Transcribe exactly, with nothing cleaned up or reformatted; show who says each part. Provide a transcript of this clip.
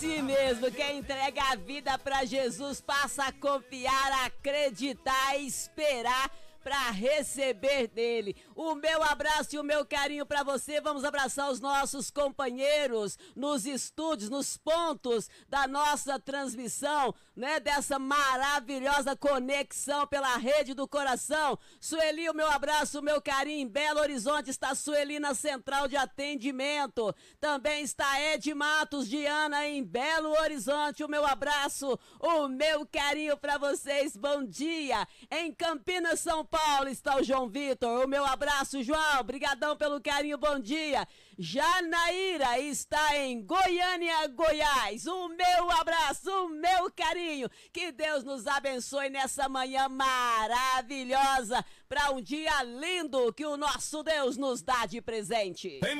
Speaker 1: Sim mesmo, quem entrega a vida para Jesus passa a confiar, acreditar e esperar para receber dele. O meu abraço e o meu carinho para você. Vamos abraçar os nossos companheiros nos estúdios, nos pontos da nossa transmissão, né? Dessa maravilhosa conexão pela rede do coração. Sueli, o meu abraço, o meu carinho. Em Belo Horizonte está Sueli na central de atendimento. Também está Ed Matos, Diana em Belo Horizonte. O meu abraço, o meu carinho para vocês. Bom dia. Em Campinas, São Paulo está o João Vitor. O meu abraço, João. Obrigadão pelo carinho. Bom dia. Janaíra está em Goiânia, Goiás. O meu abraço, o meu carinho. Que Deus nos abençoe nessa manhã maravilhosa para um dia lindo que o nosso Deus nos dá de presente.